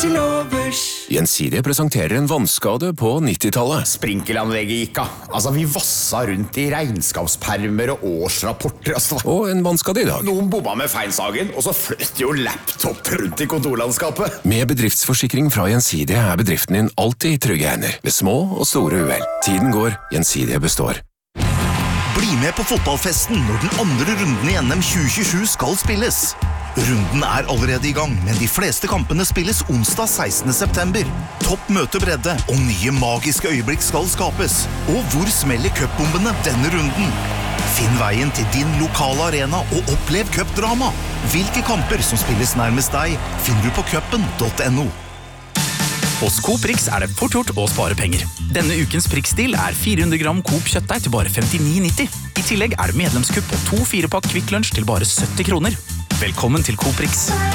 til overs. Gjensidige presenterer en vannskade på 90-tallet. Sprinkelanlegget gikk av. Altså, vi vassa rundt i regnskapspermer og årsrapporter. Altså. Og en vannskade i dag. Noen bomma med feinsagen, og så fløtt jo laptop rundt i kontorlandskapet. Med bedriftsforsikring fra Gjensidige er bedriften din alltid i trygge hender. Ved små og store uhell. Tiden går, Gjensidige består. Bli med på fotballfesten når den andre runden i NM 2027 skal spilles. Runden er allerede i gang, men de fleste kampene spilles onsdag 16. september. Topp møter bredde, og nye magiske øyeblikk skal skapes. Og hvor smeller cupbombene denne runden? Finn veien til din lokale arena og opplev cupdrama. Hvilke kamper som spilles nærmest deg, finner du på cupen.no. Hos Coop Rix er det fort gjort å spare penger. Denne ukens Prix-stil er 400 gram Coop kjøttdeig til bare 59,90. I tillegg er det medlemskupp på 2 4-pakk Kvikk Lunsj til bare 70 kroner. Velkommen til Coop Rix.